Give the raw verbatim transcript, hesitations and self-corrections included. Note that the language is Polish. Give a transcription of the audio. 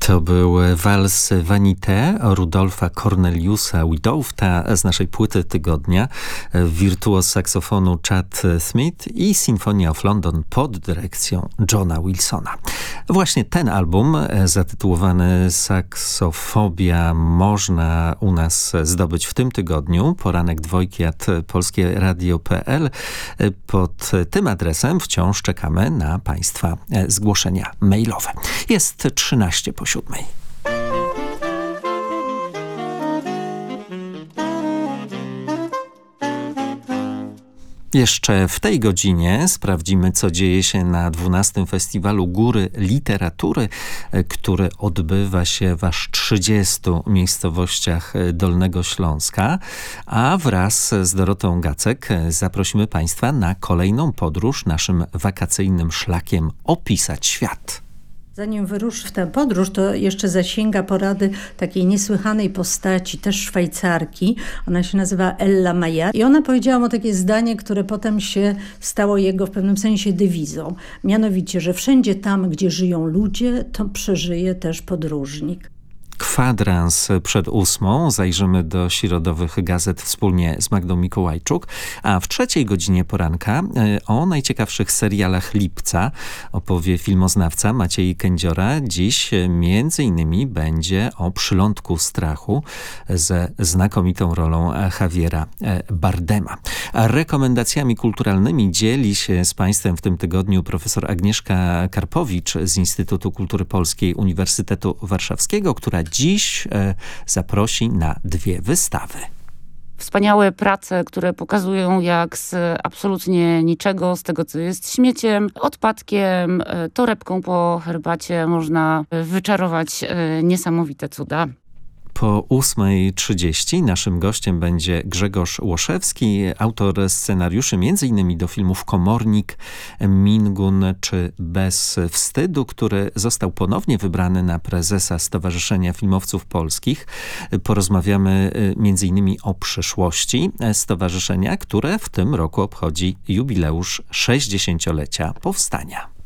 To był wals Vanité Rudolfa Corneliusa Wiedoufta z naszej płyty tygodnia, wirtuoz saksofonu Chad Smith i Symphony of London pod dyrekcją Johna Wilsona. Właśnie ten album zatytułowany Saksofobia można u nas zdobyć w tym tygodniu. Poranek dwójki at polskie radio kropka p l. Pod tym adresem wciąż czekamy na Państwa zgłoszenia mailowe. Jest trzynaście po siódmej. Jeszcze w tej godzinie sprawdzimy, co dzieje się na dwunastym Festiwalu Góry Literatury, który odbywa się w aż trzydziestu miejscowościach Dolnego Śląska, a wraz z Dorotą Gacek zaprosimy Państwa na kolejną podróż naszym wakacyjnym szlakiem Opisać Świat. Zanim wyruszy w tę podróż, to jeszcze zasięga porady takiej niesłychanej postaci, też Szwajcarki. Ona się nazywa Ella Meyer i ona powiedziała mu takie zdanie, które potem się stało jego w pewnym sensie dewizą. Mianowicie, że wszędzie tam, gdzie żyją ludzie, to przeżyje też podróżnik. Kwadrans przed ósmą zajrzymy do środowych gazet wspólnie z Magdą Mikołajczuk, a w trzeciej godzinie poranka o najciekawszych serialach lipca opowie filmoznawca Maciej Kędziora. Dziś między innymi będzie o Przylądku strachu ze znakomitą rolą Javiera Bardema. A rekomendacjami kulturalnymi dzieli się z Państwem w tym tygodniu profesor Agnieszka Karpowicz z Instytutu Kultury Polskiej Uniwersytetu Warszawskiego, która dziś e, zaprosi na dwie wystawy. Wspaniałe prace, które pokazują, jak z absolutnie niczego, z tego co jest śmieciem, odpadkiem, torebką po herbacie można wyczarować niesamowite cuda. Po ósmej trzydzieści naszym gościem będzie Grzegorz Łoszewski, autor scenariuszy między innymi do filmów Komornik, Mingun czy Bez wstydu, który został ponownie wybrany na prezesa Stowarzyszenia Filmowców Polskich. Porozmawiamy między innymi o przyszłości stowarzyszenia, które w tym roku obchodzi jubileusz sześćdziesięciolecia powstania.